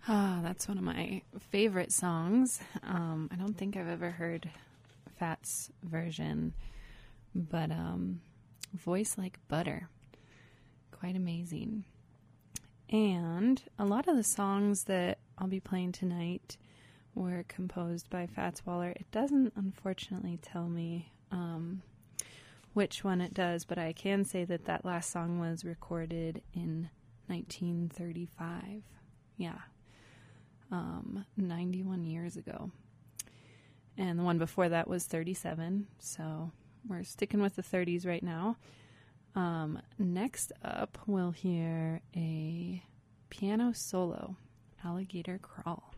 Ah, that's one of my favorite songs. I don't think I've ever heard Fat's version, but Voice Like Butter. Quite amazing. And a lot of the songs that I'll be playing tonight were composed by Fats Waller. It doesn't, unfortunately, tell me which one it does, but I can say that that last song was recorded in 1935. Yeah. 91 years ago. And the one before that was 37. So we're sticking with the 30s right now. Next up, we'll hear a piano solo, Alligator Crawl.